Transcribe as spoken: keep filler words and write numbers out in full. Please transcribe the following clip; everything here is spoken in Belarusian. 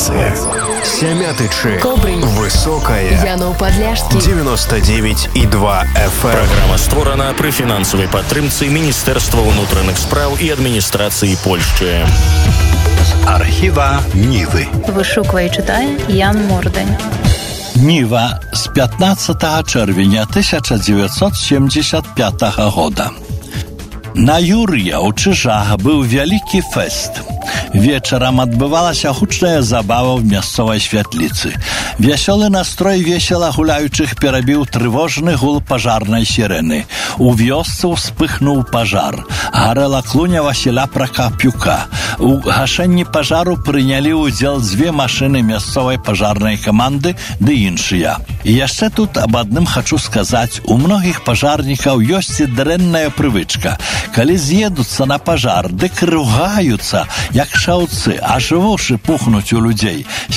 станция. Сямятычы. Кобрынь. Высокая. Яноў-Падляшскі. девяносто девять и два эф эм. Праграма створана пры фінансавай падтрымцы Міністэрства ўнутраных спраў і адміністрацыі Польшчы. Архіва Нівы. Вышуквае і чытае Ян Мордань. Ніва з пятнадцатага чэрвеня тысяча дзевяцьсот семьдесят пятага года. На Юр'я ў Чыжах быў вялікі фэст. Вечарам адбывалася гучная забава ў мясцовай святліцы. Вясёлы настрой весела гуляючых перабіў трывожны гул пажарнай сірэны. У вёсцы ўспыхнуў пажар. Гарэла клуня Васіля Пракапюка. У гашэнні пажару прынялі ўдзел дзве машыны мясцовай пажарнай каманды ды іншыя. І яшчэ тут аб адным хачу сказаць, у многіх пажарнікаў ёсць і дрэнная прывычка. Калі з'едуцца на пажар, дык ругаюцца, як шаўцы, аж вушы пухнуць у людзей.